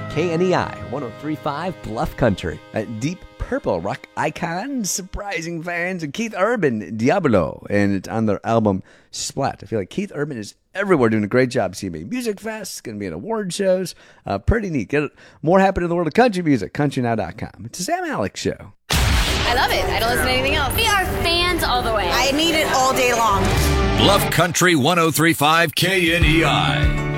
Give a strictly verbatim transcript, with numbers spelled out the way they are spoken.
K N E I, one oh three point five Bluff Country. Uh, Deep Purple rock icon, surprising fans, and Keith Urban, Diablo, and it's on their album Splat. I feel like Keith Urban is everywhere doing a great job. C M A Music Fest, going to be in award shows. Uh, pretty neat. Get it. More happening in the world of country music, country now dot com. It's a Sam Alex show. I love it. I don't listen to anything else. We are fans all the way. I need it all day long. Bluff Country one oh three point five K N E I.